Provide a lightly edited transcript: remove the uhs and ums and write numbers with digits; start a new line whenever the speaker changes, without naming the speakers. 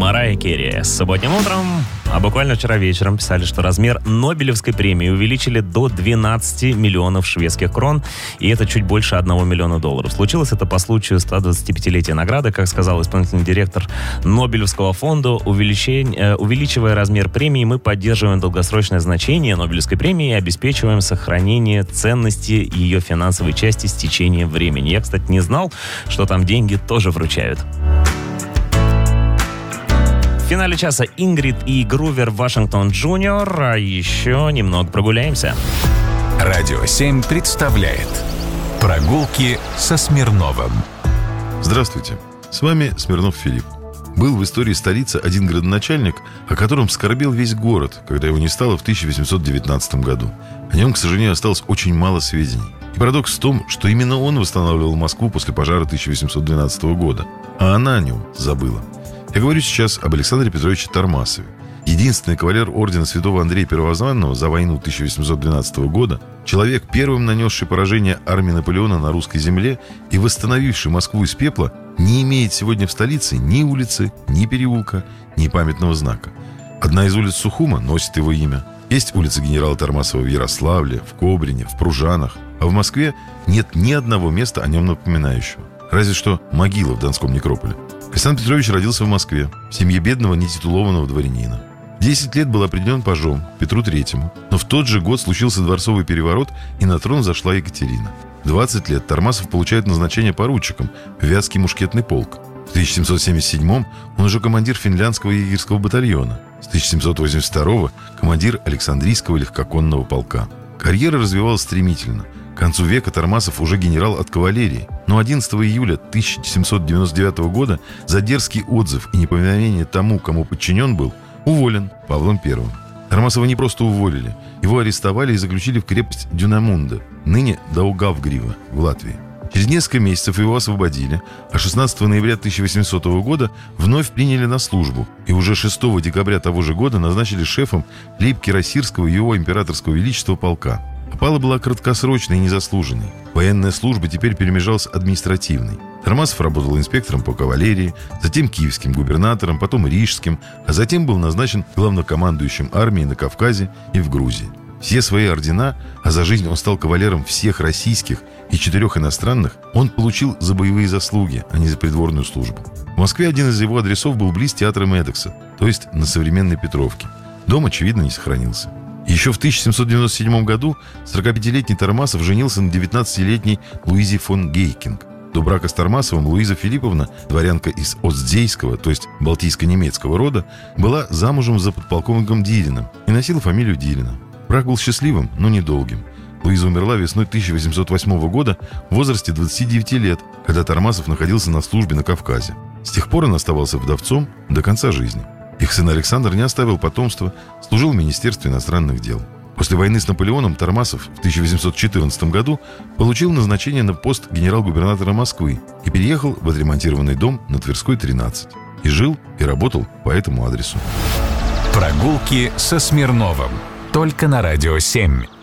Марайя Керри с субботним утром. А буквально вчера вечером писали, что размер Нобелевской премии увеличили до 12 миллионов шведских крон, и это чуть больше $1 миллиона. Случилось это по случаю 125-летия награды, как сказал исполнительный директор Нобелевского фонда. Увеличивая размер премии, мы поддерживаем долгосрочное значение Нобелевской премии и обеспечиваем сохранение ценности ее финансовой части с течением времени. Я, кстати, не знал, что там деньги тоже вручают. В финале часа Ингрид и Грувер Вашингтон Джуниор, а еще немного прогуляемся.
Радио 7 представляет «Прогулки со Смирновым».
Здравствуйте, с вами Смирнов Филипп. Был в истории столицы один градоначальник, о котором скорбел весь город, когда его не стало в 1819 году. О нем, к сожалению, осталось очень мало сведений. И парадокс в том, что именно он восстанавливал Москву после пожара 1812 года, а она о нем забыла. Я говорю сейчас об Александре Петровиче Тармасове. Единственный кавалер ордена Святого Андрея Первозванного за войну 1812 года, человек, первым нанесший поражение армии Наполеона на русской земле и восстановивший Москву из пепла, не имеет сегодня в столице ни улицы, ни переулка, ни памятного знака. Одна из улиц Сухума носит его имя. Есть улица генерала Тармасова в Ярославле, в Кобрине, в Пружанах, а в Москве нет ни одного места о нем напоминающего. Разве что могила в Донском некрополе. Александр Петрович родился в Москве, в семье бедного нетитулованного дворянина. 10 лет был определен пажом Петру Третьему, но в тот же год случился дворцовый переворот, и на трон зашла Екатерина. 20 лет Тармасов получает назначение поручиком в Вятский мушкетный полк. В 1777-м он уже командир финляндского егерского батальона. С 1782-го командир Александрийского легкоконного полка. Карьера развивалась стремительно. К концу века Тармасов уже генерал от кавалерии, но 11 июля 1799 года за дерзкий отзыв и неповиновение тому, кому подчинен был, уволен Павлом I. Тармасова не просто уволили, его арестовали и заключили в крепость Дюнамунде, ныне Даугавгрива, в Латвии. Через несколько месяцев его освободили, а 16 ноября 1800 года вновь приняли на службу и уже 6 декабря того же года назначили шефом лейб-кирасирского его императорского величества полка. Опала была краткосрочной и незаслуженной. Военная служба теперь перемежалась с административной. Тармасов работал инспектором по кавалерии, затем киевским губернатором, потом рижским, а затем был назначен главнокомандующим армией на Кавказе и в Грузии. Все свои ордена, а за жизнь он стал кавалером всех российских и 4 иностранных, он получил за боевые заслуги, а не за придворную службу. В Москве один из его адресов был близ театра Медекса, то есть на современной Петровке. Дом, очевидно, не сохранился. Еще в 1797 году 45-летний Тармасов женился на 19-летней Луизе фон Гейкинг. До брака с Тармасовым Луиза Филипповна, дворянка из Остзейского, то есть балтийско-немецкого рода, была замужем за подполковником Дириным и носила фамилию Дирина. Брак был счастливым, но недолгим. Луиза умерла весной 1808 года в возрасте 29 лет, когда Тармасов находился на службе на Кавказе. С тех пор он оставался вдовцом до конца жизни. Их сын Александр не оставил потомства, служил в Министерстве иностранных дел. После войны с Наполеоном Тармасов в 1814 году получил назначение на пост генерал-губернатора Москвы и переехал в отремонтированный дом на Тверской, 13. И жил, и работал по этому адресу.
Прогулки со Смирновым. Только на Радио 7.